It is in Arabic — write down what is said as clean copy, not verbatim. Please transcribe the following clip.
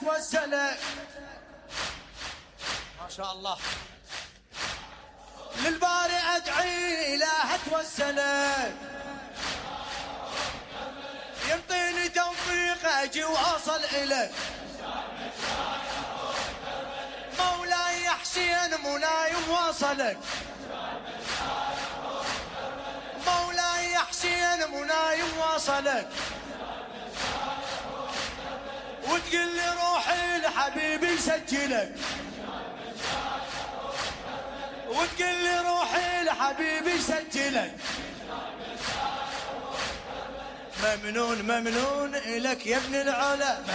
توسلك ما شاء الله للباري ادعي له توسلك يعطيني توفيق اجي واصل الك مولاي يا حسين منايم واصلك مولاي يا حسين منايم واصلك وتقول لي روحي لحبيبي سجلك وتقول لي روحي لحبيبي سجلك ممنون ممنون إلك يا ابن العلا.